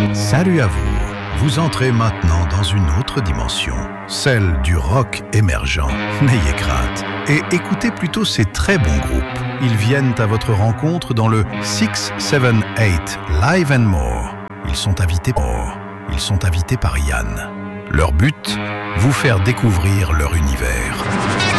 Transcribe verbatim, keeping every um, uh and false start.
Salut à vous. Vous entrez maintenant dans une autre dimension, celle du rock émergent. N'ayez crainte et écoutez plutôt ces très bons groupes. Ils viennent à votre rencontre dans le six sept huit Live and More. Ils sont invités par, ils sont invités par Yann. Leur but, vous faire découvrir leur univers.